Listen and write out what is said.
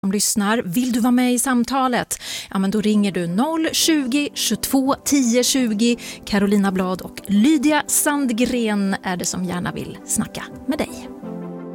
Som lyssnar, vill du vara med i samtalet? Ja, men då ringer du 020-22 10 20. Carolina Blad och Lydia Sandgren är det som gärna vill snacka med dig.